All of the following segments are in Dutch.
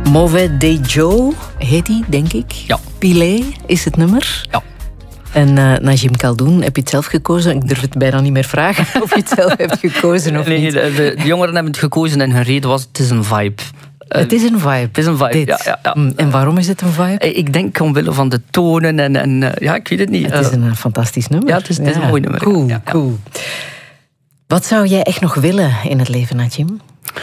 Mauvais de Joe heet die, denk ik. Ja. Pilé is het nummer. Ja. En Najim Khaldoun, heb je het zelf gekozen? Ik durf het bijna niet meer vragen of je het zelf hebt gekozen of niet. De jongeren hebben het gekozen en hun reden was: het is een vibe. Het is een vibe. Het is een vibe, ja. En waarom is het een vibe? Ik denk omwille van de tonen en ja, ik weet het niet. Het is een fantastisch nummer. Ja, het is een mooi nummer. Cool, ja. Cool. Wat zou jij echt nog willen in het leven, Najim?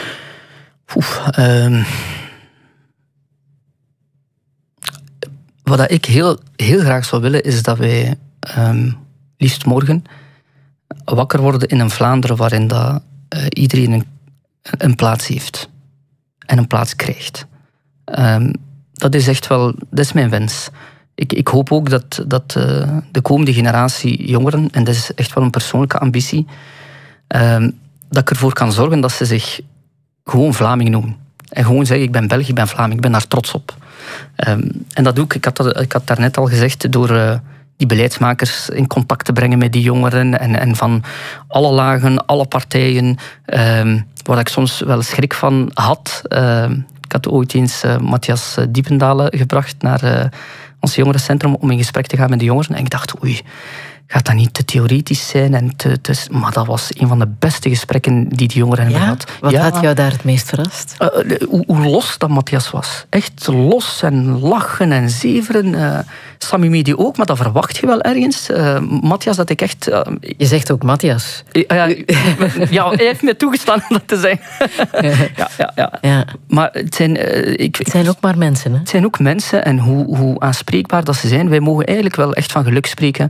Wat ik heel graag zou willen, is dat wij liefst morgen wakker worden in een Vlaanderen waarin dat, iedereen een plaats heeft. En een plaats krijgt. Dat is echt wel, dat is mijn wens. Ik hoop ook dat de komende generatie jongeren, en dat is echt wel een persoonlijke ambitie, dat ik ervoor kan zorgen dat ze zich gewoon Vlaming noemen. En gewoon zeggen: ik ben Belg, ik ben Vlaming, ik ben daar trots op. En dat doe ik. Ik had daarnet al gezegd, door die beleidsmakers in contact te brengen met die jongeren en van alle lagen, alle partijen, waar ik soms wel schrik van had. Ik had ooit eens Matthias Diependalen gebracht naar ons jongerencentrum om in gesprek te gaan met de jongeren. En ik dacht, oei, gaat dat niet te theoretisch zijn? Maar dat was een van de beste gesprekken die de jongeren hebben gehad. Wat had jou daar het meest verrast? Hoe los dat Matthias was. Echt los en lachen en zeveren. Sami Medi ook, maar dat verwacht je wel ergens. Matthias, dat ik echt... Je zegt ook Matthias. Ja, hij heeft me toegestaan om dat te zeggen. Ja. Maar het zijn ook maar mensen, hè? Het zijn ook mensen en hoe aanspreekbaar dat ze zijn. Wij mogen eigenlijk wel echt van geluk spreken.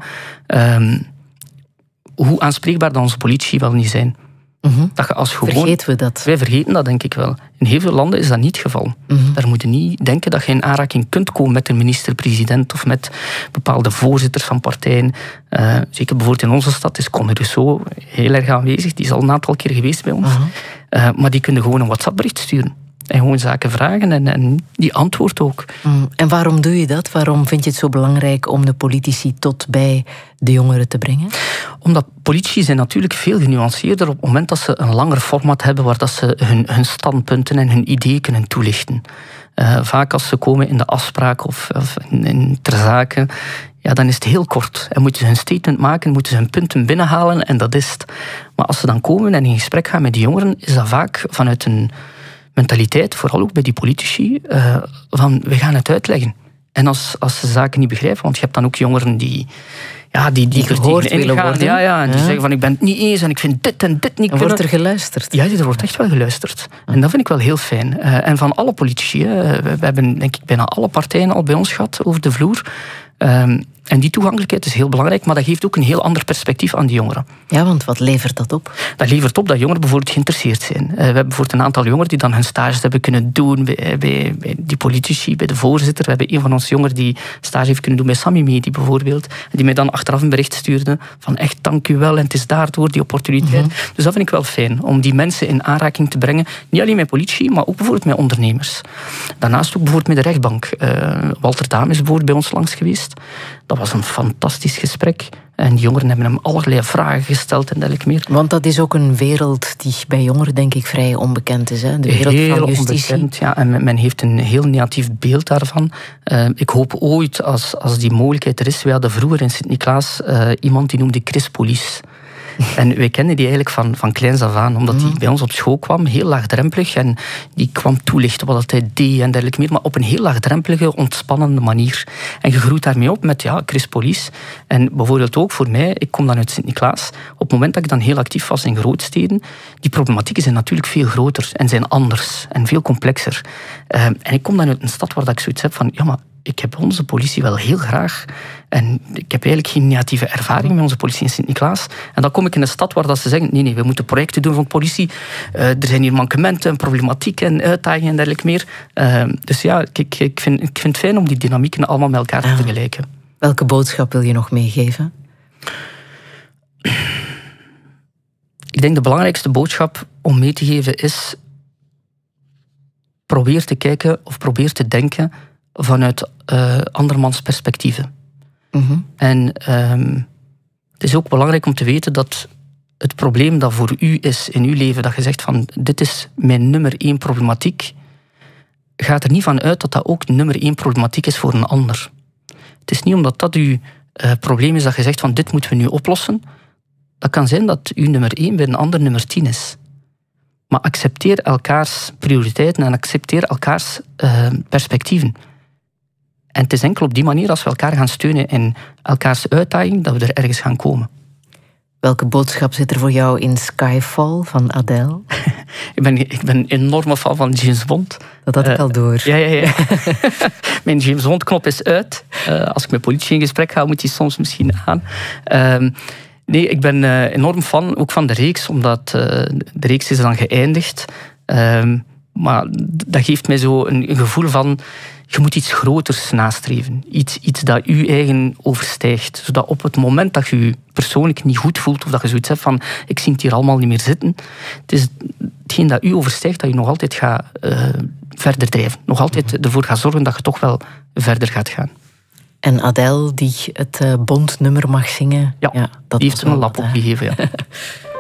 Hoe aanspreekbaar dat onze politici wel niet zijn. Dat je als gewoon, vergeten we dat? Wij vergeten dat, denk ik wel. In heel veel landen is dat niet het geval. Daar moet je niet denken dat je in aanraking kunt komen met de minister-president of met bepaalde voorzitters van partijen. Zeker bijvoorbeeld in onze stad is Conor Rousseau heel erg aanwezig. Die is al een aantal keer geweest bij ons. Maar die kunnen gewoon een WhatsApp-bericht sturen. En gewoon zaken vragen en die antwoordt ook. En waarom doe je dat? Waarom vind je het zo belangrijk om de politici tot bij de jongeren te brengen? Omdat politici zijn natuurlijk veel genuanceerder op het moment dat ze een langer format hebben waar dat ze hun standpunten en hun ideeën kunnen toelichten. Vaak als ze komen in de afspraak of ter zake, ja, dan is het heel kort. En moeten ze hun statement maken, moeten ze hun punten binnenhalen en dat is het. Maar als ze dan komen en in gesprek gaan met de jongeren, is dat vaak vanuit een mentaliteit, vooral ook bij die politici, van we gaan het uitleggen. En als ze zaken niet begrijpen, want je hebt dan ook jongeren die gehoord willen worden. En die zeggen van ik ben het niet eens en ik vind dit en dit niet kunnen. Wordt er geluisterd? Ja, er wordt echt wel geluisterd. En dat vind ik wel heel fijn. En van alle politici. We hebben denk ik bijna alle partijen al bij ons gehad over de vloer. En die toegankelijkheid is heel belangrijk, maar dat geeft ook een heel ander perspectief aan die jongeren. Ja, want wat levert dat op? Dat levert op dat jongeren bijvoorbeeld geïnteresseerd zijn. We hebben bijvoorbeeld een aantal jongeren die dan hun stages hebben kunnen doen bij die politici, bij de voorzitter. We hebben een van onze jongeren die stage heeft kunnen doen bij Sami Medi bijvoorbeeld. En die mij dan achteraf een bericht stuurde van echt dank u wel en het is daardoor die opportuniteit. Dus dat vind ik wel fijn, om die mensen in aanraking te brengen. Niet alleen met politici, maar ook bijvoorbeeld met ondernemers. Daarnaast ook bijvoorbeeld met de rechtbank. Walter Daam is bijvoorbeeld bij ons langs geweest. Dat was een fantastisch gesprek. En die jongeren hebben hem allerlei vragen gesteld en dergelijke meer. Want dat is ook een wereld die bij jongeren denk ik vrij onbekend is. Hè? De wereld heel van justitie. Onbekend, ja. En men heeft een heel negatief beeld daarvan. Ik hoop ooit, als die mogelijkheid er is... We hadden vroeger in Sint-Niklaas iemand die noemde Chris Police. En wij kenden die eigenlijk van kleins af aan, omdat hij bij ons op school kwam, heel laagdrempelig. En die kwam toelichten wat hij deed en dergelijke meer, maar op een heel laagdrempelige, ontspannende manier. En je groeit daarmee op met Chris Police. En bijvoorbeeld ook voor mij, ik kom dan uit Sint-Niklaas, op het moment dat ik dan heel actief was in grootsteden, die problematieken zijn natuurlijk veel groter en zijn anders en veel complexer. En ik kom dan uit een stad waar ik zoiets heb van, ja, maar ik heb onze politie wel heel graag. En ik heb eigenlijk geen negatieve ervaring met onze politie in Sint-Niklaas. En dan kom ik in een stad waar dat ze zeggen, nee, we moeten projecten doen van politie. Er zijn hier mankementen, problematiek en uitdagingen en dergelijke meer. Dus ja, ik vind het fijn om die dynamieken allemaal met elkaar te vergelijken. Welke boodschap wil je nog meegeven? Ik denk de belangrijkste boodschap om mee te geven is... probeer te kijken of probeer te denken vanuit andermans perspectieven. En het is ook belangrijk om te weten dat het probleem dat voor u is in uw leven, dat je zegt van dit is mijn nummer 1 problematiek, gaat er niet van uit dat dat ook nummer 1 problematiek is voor een ander. Het is niet omdat dat uw probleem is dat je zegt van dit moeten we nu oplossen. Dat kan zijn dat uw nummer 1 bij een ander nummer 10 is. Maar accepteer elkaars prioriteiten en accepteer elkaars perspectieven. En het is enkel op die manier, als we elkaar gaan steunen in elkaars uitdaging, dat we er ergens gaan komen. Welke boodschap zit er voor jou in Skyfall van Adele? Ik ben een enorme fan van James Bond. Dat had ik al door. Ja. Mijn James Bond knop is uit. Als ik met politie in gesprek ga, moet die soms misschien aan. Nee, ik ben enorm fan, ook van de reeks, omdat de reeks is dan geëindigd. Maar dat geeft mij zo een gevoel van, je moet iets groters nastreven. Iets dat u eigen overstijgt. Zodat op het moment dat je je persoonlijk niet goed voelt, of dat je zoiets hebt van, ik zie het hier allemaal niet meer zitten. Het is hetgeen dat u overstijgt, dat je nog altijd gaat verder drijven. Nog altijd ervoor gaat zorgen dat je toch wel verder gaat gaan. En Adele, die het Bond-nummer mag zingen. Ja, dat die heeft ze een lap opgegeven. Ja.